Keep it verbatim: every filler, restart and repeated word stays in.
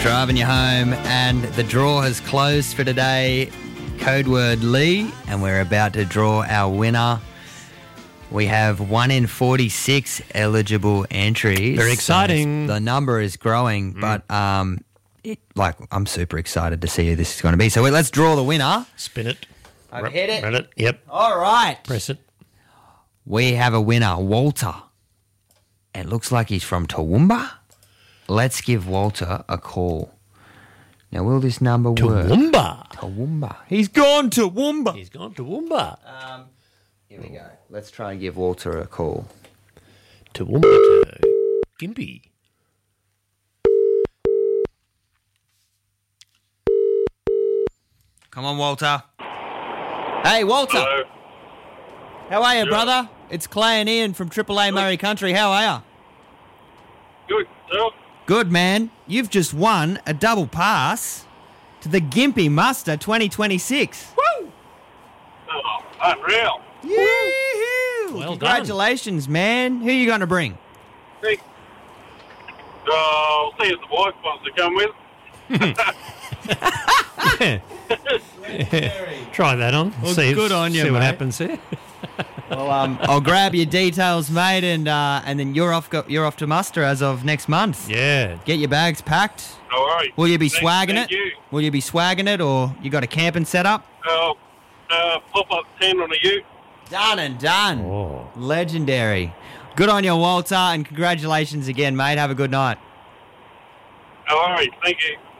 Driving you home, and the draw has closed for today. Code word Lee, and we're about to draw our winner. We have one in forty-six eligible entries. Very exciting. So the number is growing, mm. but um, it, like I'm super excited to see who this is going to be. So let's draw the winner. Spin it. I've hit it. Run it. Yep. All right. Press it. We have a winner, Walter. It looks like he's from Toowoomba. Let's give Walter a call. Now, will this number work? Toowoomba. Toowoomba. He's gone to Toowoomba. He's gone to Toowoomba. Um, here we go. Let's try and give Walter a call. Toowoomba to Gympie. Come on, Walter. Hey, Walter. Hello. How are you, Yeah. brother? It's Clay and Ian from Triple A Murray Country. How are you? Good. Self? Good, man. You've just won a double pass to the Gympie Muster twenty twenty-six. Woo! Oh, unreal. Yee-hoo! Well done. Congratulations, man. Who are you going to bring? Thanks. Uh, I'll see if the wife wants to come with. Try that on. Well, see good on you, see what mate. happens there. Well, um, I'll grab your details, mate, and uh, and then you're off. Go, you're off to Muster as of next month. Yeah. Get your bags packed. All right. Will you be Thank- swagging thank it? You. Will you be swagging it, or you got a camping set up? Uh, uh, pop up ten on a ute. Done and done. Oh. Legendary. Good on you, Walter, and congratulations again, mate. Have a good night. All right. Thank you.